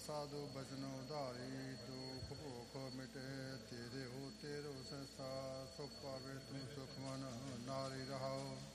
ਸਾਧੂ ਬਚਨੋ ਉਧਾਰੀ, ਦੁਖ ਭੋਖ ਮਿਟੇ ਤੇਰੇ ਹੋ ਤੇਰੋ ਸੰਸਾਰ, ਸੁਖ ਪਾਵੇ ਤੂੰ ਸੁਖ ਮਨ ਨਾਰੀ ਰਹਾਓ।